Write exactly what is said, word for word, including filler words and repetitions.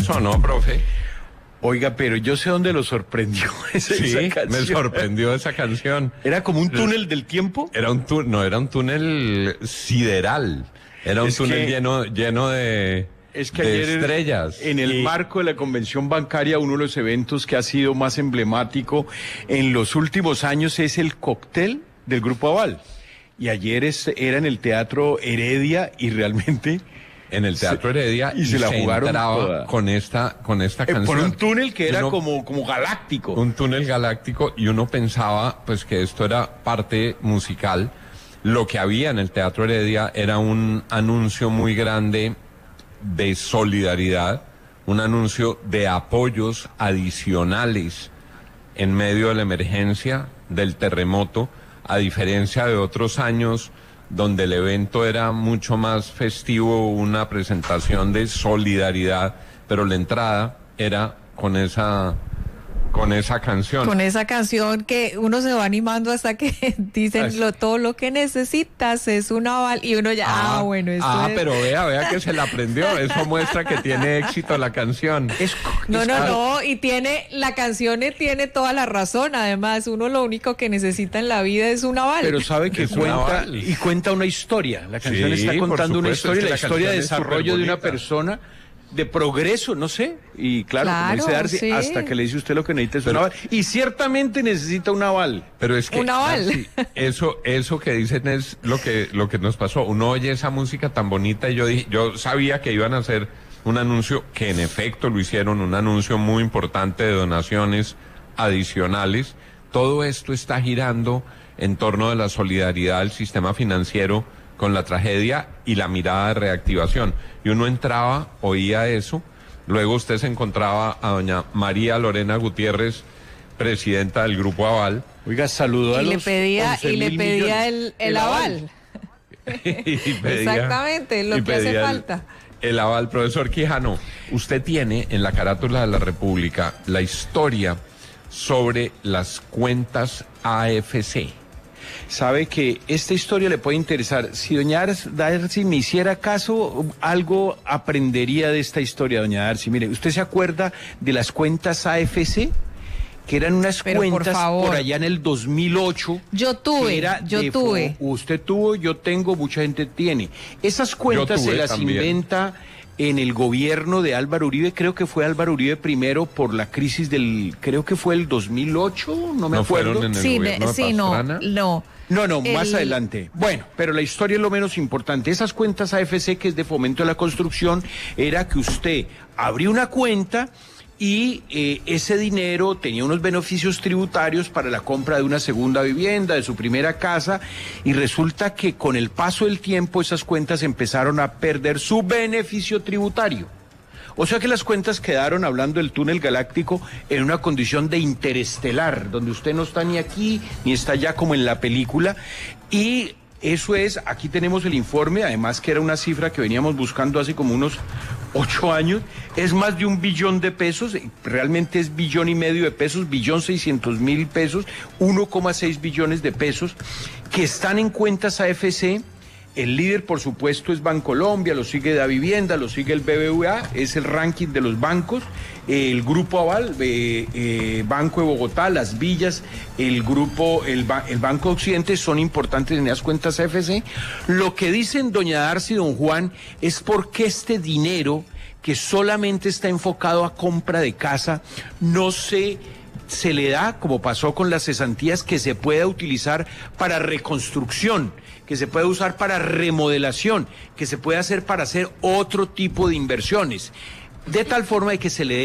eso, ¿no, profe? Oiga, pero yo sé dónde lo sorprendió esa, Sí, esa canción. me sorprendió esa canción. ¿Era como un túnel del tiempo? Era un túnel, no, era un túnel sideral. Era un Es túnel que- lleno, lleno de, Es que de ayer estrellas. en el Y- marco de la convención bancaria, uno de los eventos que ha sido más emblemático en los últimos años es el cóctel del Grupo Aval. Y ayer es- era en el Teatro Heredia y realmente en el Teatro Heredia y se la jugaron entraba toda. con esta, con esta eh, canción. por un túnel que Y era uno- como, como galáctico. un túnel galáctico, y uno pensaba pues que esto era parte musical. Lo que había en el Teatro Heredia era un anuncio muy grande de solidaridad, un anuncio de apoyos adicionales en medio de la emergencia del terremoto, a diferencia de otros años donde el evento era mucho más festivo, una presentación de solidaridad, pero la entrada era con esa con esa canción. Con esa canción que uno se va animando hasta que dicen Así. lo, todo lo que necesitas es un aval y uno ya, ah, bueno, esto ah, es... pero vea, vea que se la aprendió. Eso muestra que tiene éxito la canción. Es- No, es- no, no, y tiene, la canción tiene toda la razón, además, uno lo único que necesita en la vida es un aval. Pero sabe que Es un cuenta aval. y cuenta una historia. La canción Sí, está por contando una supuesto, historia, es que la la historia de canción es desarrollo de una superbonita. persona, de progreso, no sé. Y claro, como Claro, dice Darcy, sí. hasta que le dice usted lo que necesita es un Pero- aval. Y ciertamente necesita un aval. Pero es que Un aval. Darcy, eso, eso que dicen es lo que, lo que nos pasó. Uno oye esa música tan bonita y yo dije, yo sabía que iban a hacer un anuncio, que en efecto lo hicieron, un anuncio muy importante de donaciones adicionales. Todo esto está girando en torno de la solidaridad del sistema financiero con la tragedia y la mirada de reactivación. Y uno entraba, oía eso, luego usted se encontraba a doña María Lorena Gutiérrez, presidenta del Grupo Aval. Oiga, saludó a y le los pedía, once y le mil pedía millones. el, el aval. y pedía- Exactamente, lo y que hace pedía el- falta. El aval. Profesor Quijano, usted tiene en la carátula de la República la historia sobre las cuentas A F C. Sabe que esta historia le puede interesar. Si doña Darcy me hiciera caso, algo aprendería de esta historia, doña Darcy. Mire, ¿usted se acuerda de las cuentas A F C? Que eran unas Pero por cuentas por, favor. allá en el dos mil ocho. Yo tuve, que era yo de tuve. fo- Usted tuvo, yo tengo, mucha gente tiene. Esas cuentas tuve se las también. inventa en el gobierno de Álvaro Uribe. Creo que fue Álvaro Uribe primero por la crisis del, creo que fue el dos mil ocho, no me ¿No acuerdo. fueron en el Sí, gobierno de sí, no, Pastrana? no. No, no, más El- adelante. Bueno, pero la historia es lo menos importante. Esas cuentas A F C, que es de Fomento de la Construcción, era que usted abría una cuenta y eh, ese dinero tenía unos beneficios tributarios para la compra de una segunda vivienda, de su primera casa, y resulta que con el paso del tiempo esas cuentas empezaron a perder su beneficio tributario. O sea que las cuentas quedaron, hablando del túnel galáctico, en una condición de interestelar, donde usted no está ni aquí ni está allá como en la película. Y eso es, aquí tenemos el informe, además que era una cifra que veníamos buscando hace como unos ocho años, es más de un billón de pesos, realmente es billón y medio de pesos, billón seiscientos mil pesos, uno coma seis billones de pesos, que están en cuentas A F C. El líder, por supuesto, es Bancolombia, lo sigue Da Vivienda, lo sigue el B B V A, es el ranking de los bancos, el Grupo Aval, eh, eh, Banco de Bogotá, Las Villas, el Grupo, el, ba el Banco Occidente son importantes en esas cuentas A F C. Lo que dicen doña Darcy y don Juan es porque este dinero, que solamente está enfocado a compra de casa, no se... se le da, como pasó con las cesantías, que se pueda utilizar para reconstrucción, que se pueda usar para remodelación, que se pueda hacer para hacer otro tipo de inversiones, de tal forma de que se le dé